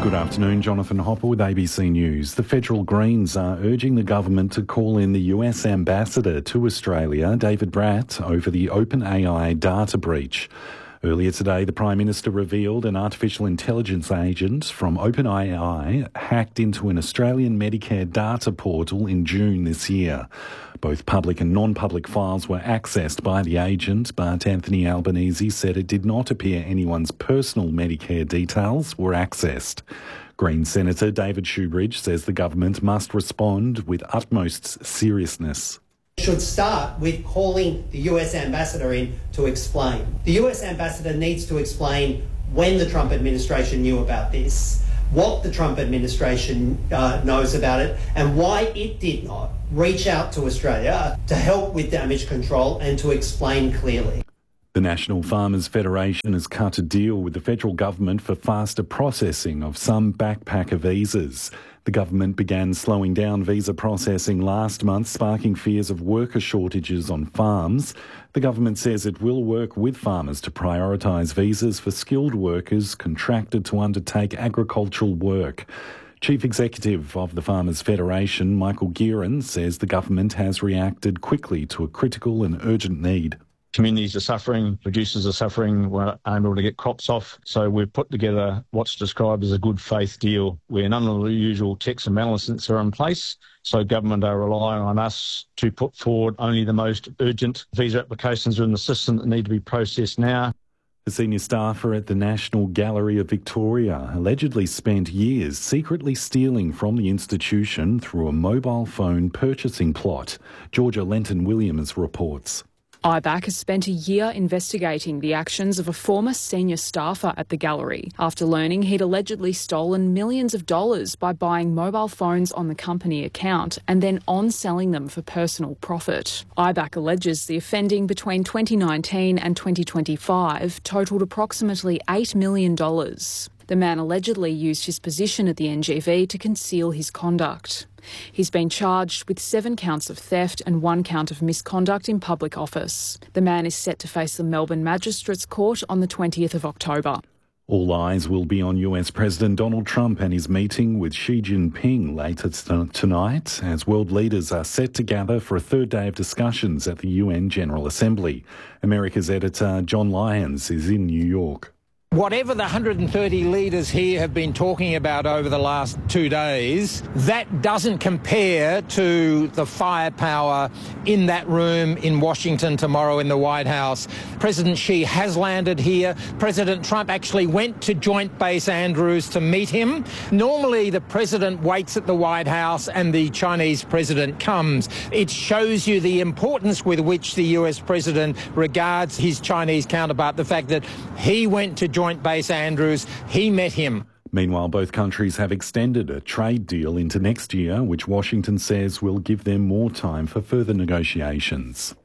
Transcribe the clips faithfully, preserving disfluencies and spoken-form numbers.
Good afternoon, Jonathan Hopper with A B C News. The federal Greens are urging the government to call in the U S ambassador to Australia, David Bratt, over the OpenAI data breach. Earlier today, the Prime Minister revealed an artificial intelligence agent from OpenAI hacked into an Australian Medicare data portal in June this year. Both public and non-public files were accessed by the agent, but Anthony Albanese said it did not appear anyone's personal Medicare details were accessed. Green Senator David Shoebridge says the government must respond with utmost seriousness. Should start with calling the U S ambassador in to explain. The U S ambassador needs to explain when the Trump administration knew about this, what the Trump administration uh, knows about it, and why it did not reach out to Australia to help with damage control and to explain clearly. The National Farmers Federation has cut a deal with the federal government for faster processing of some backpacker visas. The government began slowing down visa processing last month, sparking fears of worker shortages on farms. The government says it will work with farmers to prioritise visas for skilled workers contracted to undertake agricultural work. Chief Executive of the Farmers Federation, Michael Gearan, says the government has reacted quickly to a critical and urgent need. Communities are suffering, producers are suffering, we're unable to get crops off. So we've put together what's described as a good faith deal where none of the usual checks and balances are in place. So government are relying on us to put forward only the most urgent visa applications are in the system that need to be processed now. A senior staffer at the National Gallery of Victoria allegedly spent years secretly stealing from the institution through a mobile phone purchasing plot. Georgia Lenton-Williams reports. I B A C has spent a year investigating the actions of a former senior staffer at the gallery after learning he'd allegedly stolen millions of dollars by buying mobile phones on the company account and then on-selling them for personal profit. I B A C alleges the offending between twenty nineteen and twenty twenty-five totalled approximately eight million dollars. The man allegedly used his position at the N G V to conceal his conduct. He's been charged with seven counts of theft and one count of misconduct in public office. The man is set to face the Melbourne Magistrates Court on the twentieth of October. All eyes will be on U S President Donald Trump and his meeting with Xi Jinping later t- tonight as world leaders are set to gather for a third day of discussions at the U N General Assembly. America's editor John Lyons is in New York. Whatever the one hundred thirty leaders here have been talking about over the last two days, that doesn't compare to the firepower in that room in Washington tomorrow in the White House. President Xi has landed here. President Trump actually went to Joint Base Andrews to meet him. Normally, the president waits at the White House and the Chinese president comes. It shows you the importance with which the U S president regards his Chinese counterpart, the fact that he went to Joint Base Andrews, he met him. Meanwhile, both countries have extended a trade deal into next year, which Washington says will give them more time for further negotiations.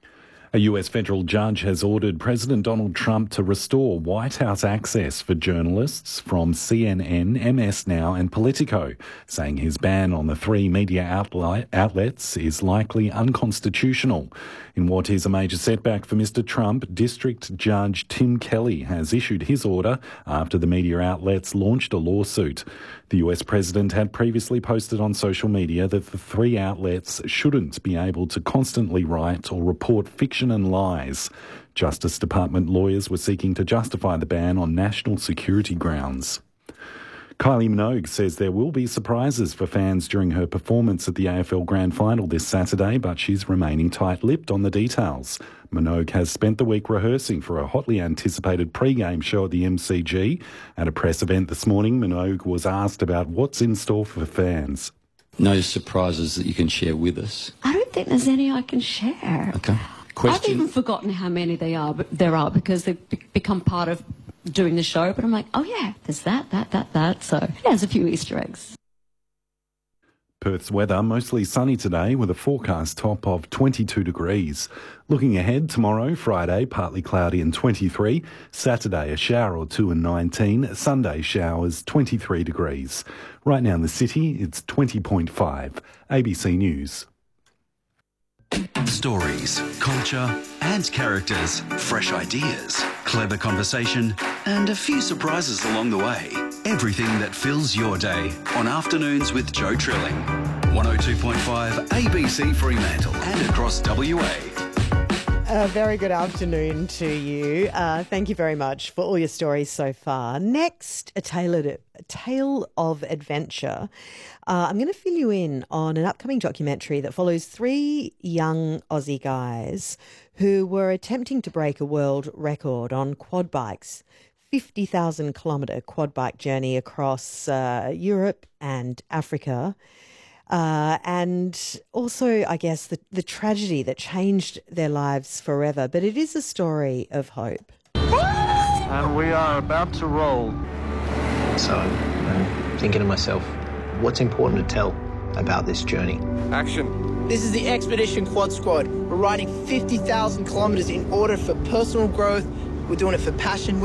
A U S federal judge has ordered President Donald Trump to restore White House access for journalists from C N N, M S Now and Politico, saying his ban on the three media outlet outlets is likely unconstitutional. In what is a major setback for Mister Trump, District Judge Tim Kelly has issued his order after the media outlets launched a lawsuit. The U S president had previously posted on social media that the three outlets shouldn't be able to constantly write or report fiction and lies. Justice Department lawyers were seeking to justify the ban on national security grounds. Kylie Minogue says there will be surprises for fans during her performance at the A F L Grand Final this Saturday, but she's remaining tight-lipped on the details. Minogue has spent the week rehearsing for a hotly anticipated pre-game show at the M C G. At a press event this morning, Minogue was asked about what's in store for fans. No surprises that you can share with us? I don't think there's any I can share. Okay. Question. I've even forgotten how many they are, but there are because they've be- become part of doing the show, but I'm like, oh yeah, there's that, that, that, that. So it has a few Easter eggs. Perth's weather mostly sunny today with a forecast top of twenty-two degrees. Looking ahead, tomorrow, Friday, partly cloudy and twenty-three. Saturday, a shower or two and nineteen. Sunday, showers, twenty-three degrees. Right now in the city, it's twenty point five. A B C News. Stories, culture and characters, fresh ideas, clever conversation and a few surprises along the way. everything that fills your day on Afternoons with Joe Trilling. one oh two point five A B C Fremantle and across W A. A very good afternoon to you. Uh, thank you very much for all your stories so far. Next, a tale of, a tale of adventure. Uh, I'm going to fill you in on an upcoming documentary that follows three young Aussie guys who were attempting to break a world record on quad bikes. fifty thousand kilometre quad bike journey across uh, Europe and Africa. Uh, and also, I guess, the, the tragedy that changed their lives forever. But it is a story of hope. And we are about to roll. So I'm thinking to myself, what's important to tell about this journey? Action. This is the Expedition Quad Squad. We're riding fifty thousand kilometres in order for personal growth. We're doing it for passion.